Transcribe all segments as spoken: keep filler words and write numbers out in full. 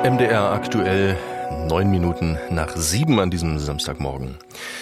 M D R aktuell, neun Minuten nach sieben an diesem Samstagmorgen.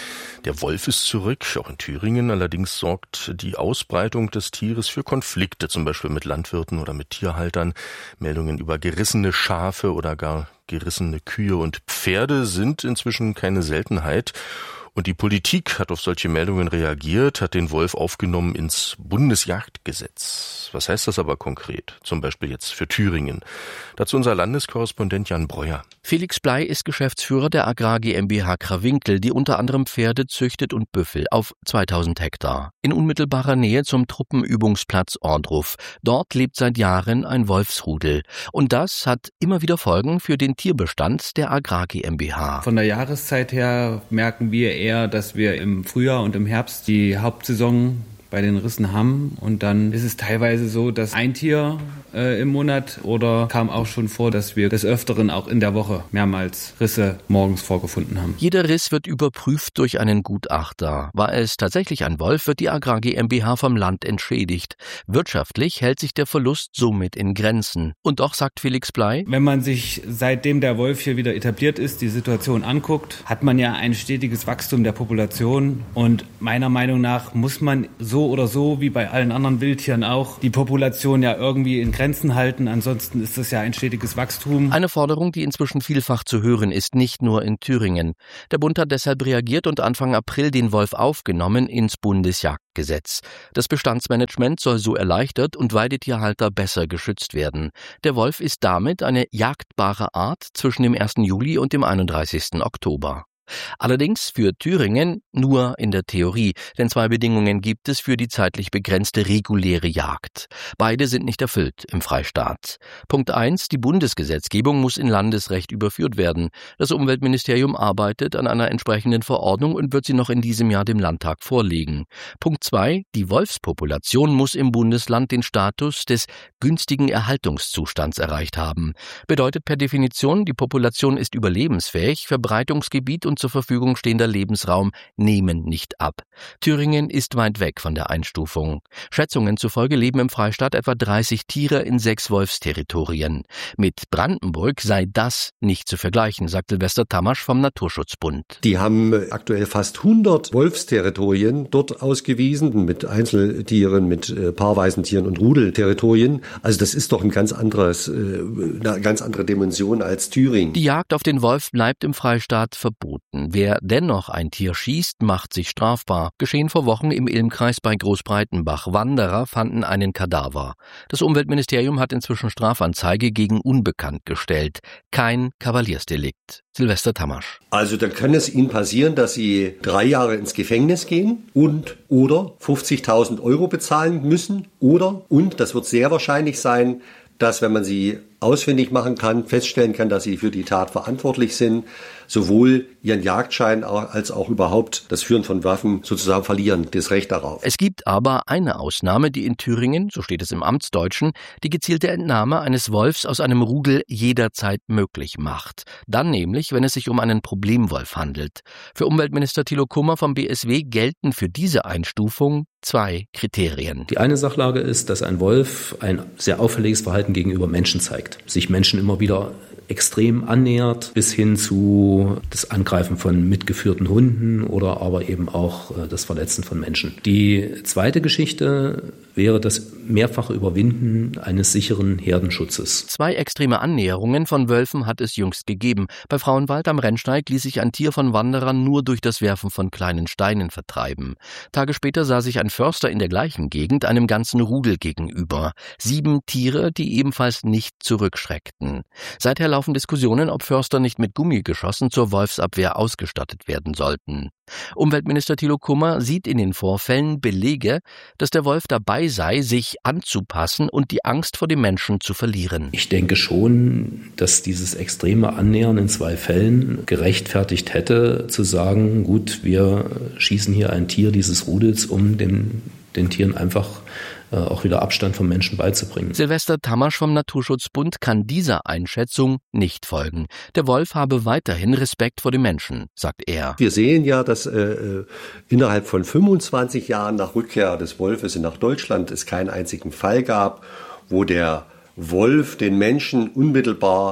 Der Wolf ist zurück, auch in Thüringen. Allerdings sorgt die Ausbreitung des Tieres für Konflikte, zum Beispiel mit Landwirten oder mit Tierhaltern. Meldungen über gerissene Schafe oder gar gerissene Kühe und Pferde sind inzwischen keine Seltenheit. Und die Politik hat auf solche Meldungen reagiert, hat den Wolf aufgenommen ins Bundesjagdgesetz. Was heißt das aber konkret? Zum Beispiel jetzt für Thüringen. Dazu unser Landeskorrespondent Jan Breuer. Felix Bley ist Geschäftsführer der Agrar GmbH Krawinkel, die unter anderem Pferde züchtet und Büffel auf zweitausend Hektar. In unmittelbarer Nähe zum Truppenübungsplatz Ohrdruf. Dort lebt seit Jahren ein Wolfsrudel. Und das hat immer wieder Folgen für den Tierbestand der Agrar GmbH. Von der Jahreszeit her merken wir eher, dass wir im Frühjahr und im Herbst die Hauptsaison bei den Rissen haben. Und dann ist es teilweise so, dass ein Tier äh, im Monat oder kam auch schon vor, dass wir des Öfteren auch in der Woche mehrmals Risse morgens vorgefunden haben. Jeder Riss wird überprüft durch einen Gutachter. War es tatsächlich ein Wolf, wird die Agrar GmbH vom Land entschädigt. Wirtschaftlich hält sich der Verlust somit in Grenzen. Und doch, sagt Felix Bley, wenn man sich seitdem der Wolf hier wieder etabliert ist, die Situation anguckt, hat man ja ein stetiges Wachstum der Population. Und meiner Meinung nach muss man so oder so, wie bei allen anderen Wildtieren auch, die Population ja irgendwie in Grenzen halten. Ansonsten ist das ja ein stetiges Wachstum. Eine Forderung, die inzwischen vielfach zu hören ist, nicht nur in Thüringen. Der Bund hat deshalb reagiert und Anfang April den Wolf aufgenommen ins Bundesjagdgesetz. Das Bestandsmanagement soll so erleichtert und Weidetierhalter besser geschützt werden. Der Wolf ist damit eine jagdbare Art zwischen dem ersten Juli und dem einunddreißigsten Oktober. Allerdings für Thüringen nur in der Theorie, denn zwei Bedingungen gibt es für die zeitlich begrenzte reguläre Jagd. Beide sind nicht erfüllt im Freistaat. Punkt eins, die Bundesgesetzgebung muss in Landesrecht überführt werden. Das Umweltministerium arbeitet an einer entsprechenden Verordnung und wird sie noch in diesem Jahr dem Landtag vorlegen. Punkt zwei, die Wolfspopulation muss im Bundesland den Status des günstigen Erhaltungszustands erreicht haben. Bedeutet per Definition, die Population ist überlebensfähig, Verbreitungsgebiet und zur Verfügung stehender Lebensraum nehmen nicht ab. Thüringen ist weit weg von der Einstufung. Schätzungen zufolge leben im Freistaat etwa dreißig Tiere in sechs Wolfsterritorien. Mit Brandenburg sei das nicht zu vergleichen, sagt Silvester Tamasch vom Naturschutzbund. Die haben aktuell fast hundert Wolfsterritorien dort ausgewiesen, mit Einzeltieren, mit paarweisen Tieren und Rudelterritorien. Also das ist doch ein ganz anderes, eine ganz andere Dimension als Thüringen. Die Jagd auf den Wolf bleibt im Freistaat verboten. Wer dennoch ein Tier schießt, macht sich strafbar. Geschehen vor Wochen im Ilmkreis bei Großbreitenbach. Wanderer fanden einen Kadaver. Das Umweltministerium hat inzwischen Strafanzeige gegen Unbekannt gestellt. Kein Kavaliersdelikt. Silvester Tamasch. Also dann kann es Ihnen passieren, dass Sie drei Jahre ins Gefängnis gehen und oder fünfzigtausend Euro bezahlen müssen oder, und das wird sehr wahrscheinlich sein, dass, wenn man sie ausfindig machen kann, feststellen kann, dass sie für die Tat verantwortlich sind, sowohl ihren Jagdschein als auch überhaupt das Führen von Waffen sozusagen verlieren, das Recht darauf. Es gibt aber eine Ausnahme, die in Thüringen, so steht es im Amtsdeutschen, die gezielte Entnahme eines Wolfs aus einem Rudel jederzeit möglich macht. Dann nämlich, wenn es sich um einen Problemwolf handelt. Für Umweltminister Thilo Kummer vom B S W gelten für diese Einstufung zwei Kriterien. Die eine Sachlage ist, dass ein Wolf ein sehr auffälliges Verhalten gegenüber Menschen zeigt, sich Menschen immer wieder extrem annähert, bis hin zu das Angreifen von mitgeführten Hunden oder aber eben auch das Verletzen von Menschen. Die zweite Geschichte wäre das mehrfache Überwinden eines sicheren Herdenschutzes. Zwei extreme Annäherungen von Wölfen hat es jüngst gegeben. Bei Frauenwald am Rennsteig ließ sich ein Tier von Wanderern nur durch das Werfen von kleinen Steinen vertreiben. Tage später sah sich ein Förster in der gleichen Gegend einem ganzen Rudel gegenüber. Sieben Tiere, die ebenfalls nicht zurückschreckten. Seither laufen Diskussionen, ob Förster nicht mit Gummigeschossen zur Wolfsabwehr ausgestattet werden sollten. Umweltminister Thilo Kummer sieht in den Vorfällen Belege, dass der Wolf dabei sei, sich anzupassen und die Angst vor dem Menschen zu verlieren. Ich denke schon, dass dieses extreme Annähern in zwei Fällen gerechtfertigt hätte, zu sagen, gut, wir schießen hier ein Tier dieses Rudels, um den, den Tieren einfach auch wieder Abstand vom Menschen beizubringen. Silvester Tamasch vom Naturschutzbund kann dieser Einschätzung nicht folgen. Der Wolf habe weiterhin Respekt vor dem Menschen, sagt er. Wir sehen ja, dass äh, innerhalb von fünfundzwanzig Jahren nach Rückkehr des Wolfes nach Deutschland es keinen einzigen Fall gab, wo der Wolf den Menschen unmittelbar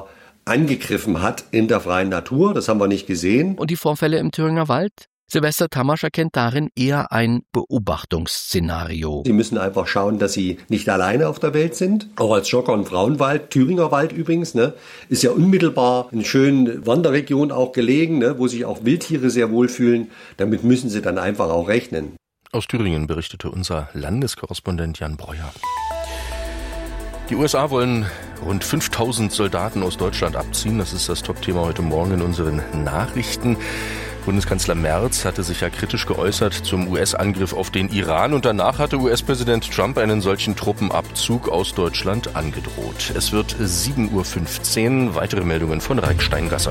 angegriffen hat in der freien Natur. Das haben wir nicht gesehen. Und die Vorfälle im Thüringer Wald? Silvester Tamasch erkennt darin eher ein Beobachtungsszenario. Sie müssen einfach schauen, dass Sie nicht alleine auf der Welt sind. Auch als Jogger und Frauenwald, Thüringer Wald übrigens, ne, ist ja unmittelbar eine schöne Wanderregion auch gelegen, ne, wo sich auch Wildtiere sehr wohlfühlen. Damit müssen Sie dann einfach auch rechnen. Aus Thüringen berichtete unser Landeskorrespondent Jan Breuer. Die U S A wollen rund fünftausend Soldaten aus Deutschland abziehen. Das ist das Top-Thema heute Morgen in unseren Nachrichten. Bundeskanzler Merz hatte sich ja kritisch geäußert zum U S-Angriff auf den Iran und danach hatte U S-Präsident Trump einen solchen Truppenabzug aus Deutschland angedroht. Es wird sieben Uhr fünfzehn. Weitere Meldungen von Raik Steingasser.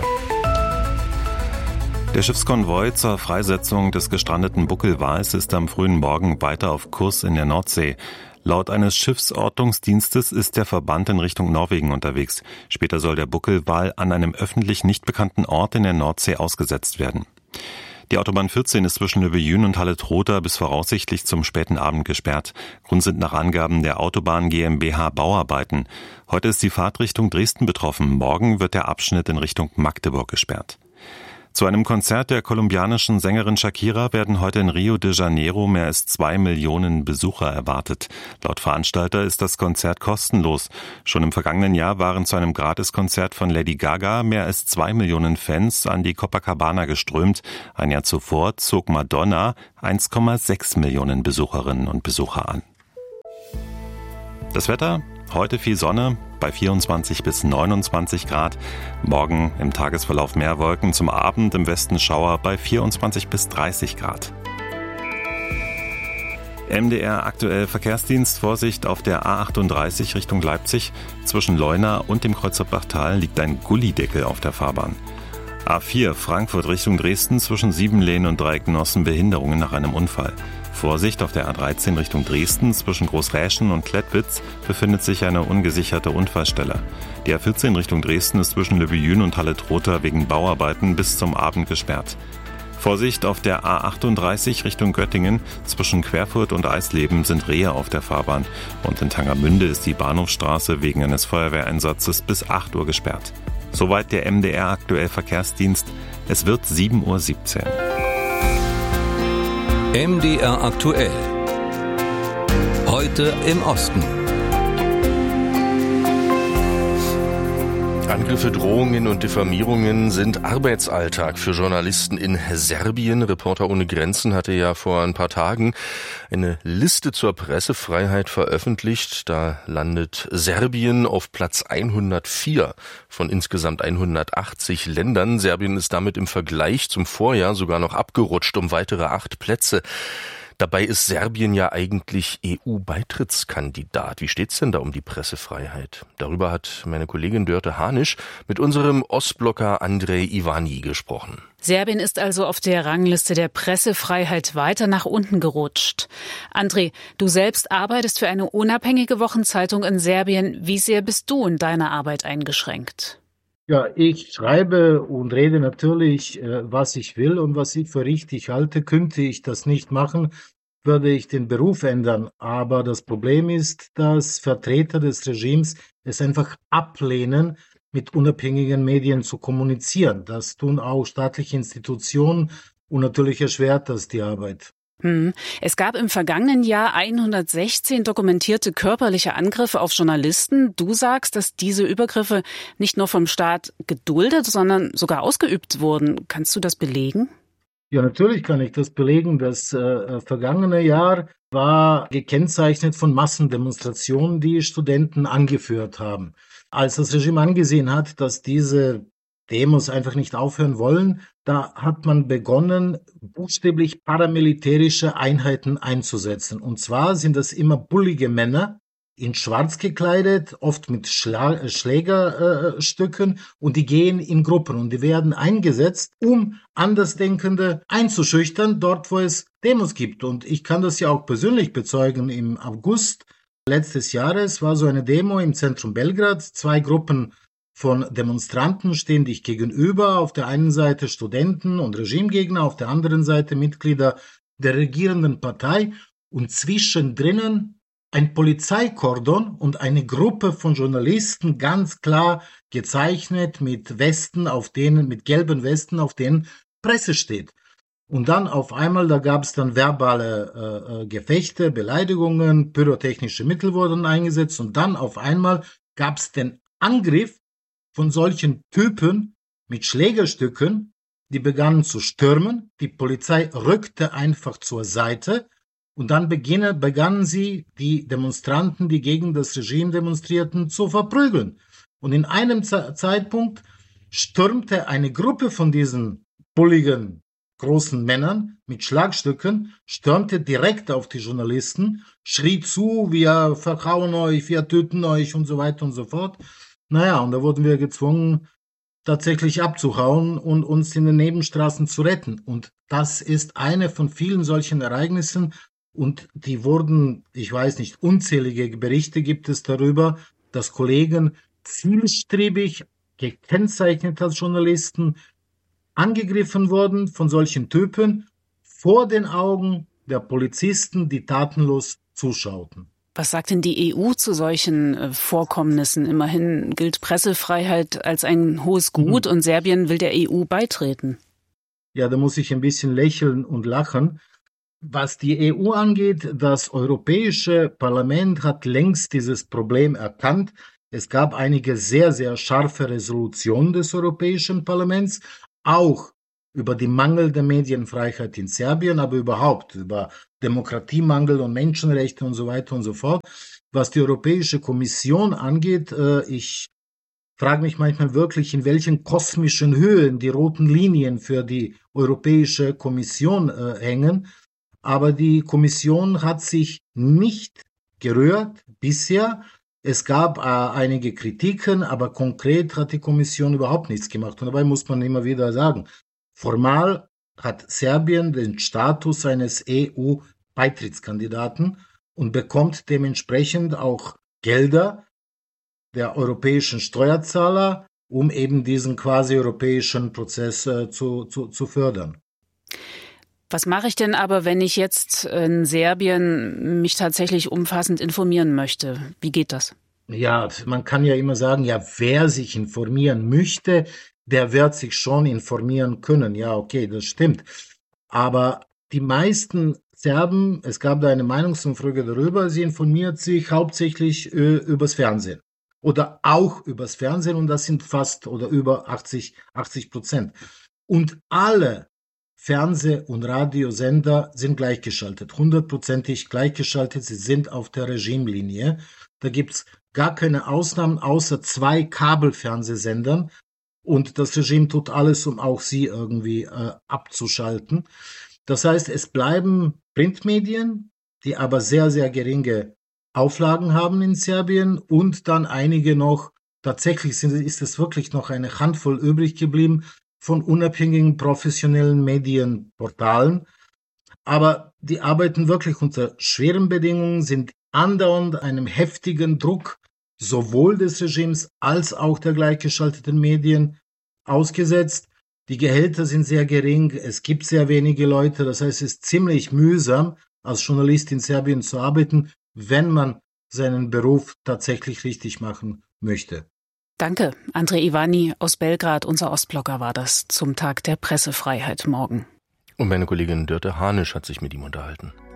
Der Schiffskonvoi zur Freisetzung des gestrandeten Buckelwals ist am frühen Morgen weiter auf Kurs in der Nordsee. Laut eines Schiffsortungsdienstes ist der Verband in Richtung Norwegen unterwegs. Später soll der Buckelwal an einem öffentlich nicht bekannten Ort in der Nordsee ausgesetzt werden. Die Autobahn vierzehn ist zwischen Löbejün und Halle-Trotha bis voraussichtlich zum späten Abend gesperrt. Grund sind nach Angaben der Autobahn GmbH Bauarbeiten. Heute ist die Fahrtrichtung Dresden betroffen. Morgen wird der Abschnitt in Richtung Magdeburg gesperrt. Zu einem Konzert der kolumbianischen Sängerin Shakira werden heute in Rio de Janeiro mehr als zwei Millionen Besucher erwartet. Laut Veranstalter ist das Konzert kostenlos. Schon im vergangenen Jahr waren zu einem Gratiskonzert von Lady Gaga mehr als zwei Millionen Fans an die Copacabana geströmt. Ein Jahr zuvor zog Madonna eins Komma sechs Millionen Besucherinnen und Besucher an. Das Wetter? Heute viel Sonne bei vierundzwanzig bis neunundzwanzig Grad. Morgen im Tagesverlauf mehr Wolken, zum Abend im Westen Schauer bei vierundzwanzig bis dreißig Grad. M D R aktuell Verkehrsdienst. Vorsicht auf der A achtunddreißig Richtung Leipzig. Zwischen Leuna und dem Kreuzertbachtal liegt ein Gullideckel auf der Fahrbahn. A vier Frankfurt Richtung Dresden. Zwischen Siebenlehn und Dreiecknossen Behinderungen nach einem Unfall. Vorsicht auf der A dreizehn Richtung Dresden. Zwischen Großräschen und Klettwitz befindet sich eine ungesicherte Unfallstelle. Die A vierzehn Richtung Dresden ist zwischen Löbejün und Halle-Trotha wegen Bauarbeiten bis zum Abend gesperrt. Vorsicht auf der A achtunddreißig Richtung Göttingen. Zwischen Querfurt und Eisleben sind Rehe auf der Fahrbahn. Und in Tangermünde ist die Bahnhofstraße wegen eines Feuerwehreinsatzes bis acht Uhr gesperrt. Soweit der M D R aktuell Verkehrsdienst. Es wird sieben Uhr siebzehn. M D R aktuell. Heute im Osten. Angriffe, Drohungen und Diffamierungen sind Arbeitsalltag für Journalisten in Serbien. Reporter ohne Grenzen hatte ja vor ein paar Tagen eine Liste zur Pressefreiheit veröffentlicht. Da landet Serbien auf Platz hundertvier von insgesamt hundertachtzig Ländern. Serbien ist damit im Vergleich zum Vorjahr sogar noch abgerutscht um weitere acht Plätze. Dabei ist Serbien ja eigentlich E U-Beitrittskandidat. Wie steht's denn da um die Pressefreiheit? Darüber hat meine Kollegin Dörte Hanisch mit unserem Ostblocker Andrej Ivani gesprochen. Serbien ist also auf der Rangliste der Pressefreiheit weiter nach unten gerutscht. Andrej, du selbst arbeitest für eine unabhängige Wochenzeitung in Serbien. Wie sehr bist du in deiner Arbeit eingeschränkt? Ja, ich schreibe und rede natürlich, was ich will und was ich für richtig halte. Könnte ich das nicht machen, würde ich den Beruf ändern. Aber das Problem ist, dass Vertreter des Regimes es einfach ablehnen, mit unabhängigen Medien zu kommunizieren. Das tun auch staatliche Institutionen und natürlich erschwert das die Arbeit. Es gab im vergangenen Jahr hundertsechzehn dokumentierte körperliche Angriffe auf Journalisten. Du sagst, dass diese Übergriffe nicht nur vom Staat geduldet, sondern sogar ausgeübt wurden. Kannst du das belegen? Ja, natürlich kann ich das belegen. Das äh, vergangene Jahr war gekennzeichnet von Massendemonstrationen, die Studenten angeführt haben. Als das Regime angesehen hat, dass diese Demos einfach nicht aufhören wollen, da hat man begonnen, buchstäblich paramilitärische Einheiten einzusetzen. Und zwar sind das immer bullige Männer, in schwarz gekleidet, oft mit Schla- Schlägerstücken äh, und die gehen in Gruppen und die werden eingesetzt, um Andersdenkende einzuschüchtern, dort wo es Demos gibt. Und ich kann das ja auch persönlich bezeugen. Im August letztes Jahres war so eine Demo im Zentrum Belgrad, zwei Gruppen von Demonstranten stehen dich gegenüber, auf der einen Seite Studenten und Regimegegner, auf der anderen Seite Mitglieder der regierenden Partei und zwischendrin ein Polizeikordon und eine Gruppe von Journalisten ganz klar gezeichnet mit Westen, auf denen, mit gelben Westen, auf denen Presse steht. Und dann auf einmal, da gab es dann verbale äh, Gefechte, Beleidigungen, pyrotechnische Mittel wurden eingesetzt und dann auf einmal gab es den Angriff von solchen Typen mit Schlägerstücken, die begannen zu stürmen, die Polizei rückte einfach zur Seite und dann beginnen, begannen sie, die Demonstranten, die gegen das Regime demonstrierten, zu verprügeln. Und in einem Ze- Zeitpunkt stürmte eine Gruppe von diesen bulligen, großen Männern mit Schlagstücken, stürmte direkt auf die Journalisten, schrie zu, wir verhauen euch, wir töten euch und so weiter und so fort. Naja, und da wurden wir gezwungen, tatsächlich abzuhauen und uns in den Nebenstraßen zu retten. Und das ist eine von vielen solchen Ereignissen. Und die wurden, ich weiß nicht, unzählige Berichte gibt es darüber, dass Kollegen zielstrebig, gekennzeichnet als Journalisten, angegriffen wurden von solchen Typen vor den Augen der Polizisten, die tatenlos zuschauten. Was sagt denn die E U zu solchen Vorkommnissen? Immerhin gilt Pressefreiheit als ein hohes Gut mhm. und Serbien will der E U beitreten. Ja, da muss ich ein bisschen lächeln und lachen. Was die E U angeht, das Europäische Parlament hat längst dieses Problem erkannt. Es gab einige sehr, sehr scharfe Resolutionen des Europäischen Parlaments, auch über die mangelnde Medienfreiheit in Serbien, aber überhaupt über Demokratiemangel und Menschenrechte und so weiter und so fort. Was die Europäische Kommission angeht, äh, ich frage mich manchmal wirklich, in welchen kosmischen Höhen die roten Linien für die Europäische Kommission äh, hängen. Aber die Kommission hat sich nicht gerührt bisher. Es gab äh, einige Kritiken, aber konkret hat die Kommission überhaupt nichts gemacht. Und dabei muss man immer wieder sagen, formal hat Serbien den Status eines E U-Beitrittskandidaten und bekommt dementsprechend auch Gelder der europäischen Steuerzahler, um eben diesen quasi europäischen Prozess äh, zu, zu, zu fördern. Was mache ich denn aber, wenn ich jetzt in Serbien mich tatsächlich umfassend informieren möchte? Wie geht das? Ja, man kann ja immer sagen, ja, wer sich informieren möchte, der wird sich schon informieren können. Ja, okay, das stimmt. Aber die meisten Serben, es gab da eine Meinungsumfrage darüber, sie informiert sich hauptsächlich äh, übers Fernsehen. Oder auch übers Fernsehen und das sind fast oder über achtzig Prozent. Und alle Fernseh- und Radiosender sind gleichgeschaltet, hundertprozentig gleichgeschaltet, sie sind auf der Regimelinie. Da gibt's gar keine Ausnahmen, außer zwei Kabelfernsehsendern und das Regime tut alles, um auch sie irgendwie äh, abzuschalten. Das heißt, es bleiben Printmedien, die aber sehr, sehr geringe Auflagen haben in Serbien und dann einige noch, tatsächlich sind, ist es wirklich noch eine Handvoll übrig geblieben, von unabhängigen professionellen Medienportalen. Aber die arbeiten wirklich unter schweren Bedingungen, sind andauernd einem heftigen Druck sowohl des Regimes als auch der gleichgeschalteten Medien ausgesetzt. Die Gehälter sind sehr gering, es gibt sehr wenige Leute, das heißt, es ist ziemlich mühsam, als Journalist in Serbien zu arbeiten, wenn man seinen Beruf tatsächlich richtig machen möchte. Danke, Andrej Ivani aus Belgrad, unser Ostblocker war das zum Tag der Pressefreiheit morgen. Und meine Kollegin Dörte Hanisch hat sich mit ihm unterhalten.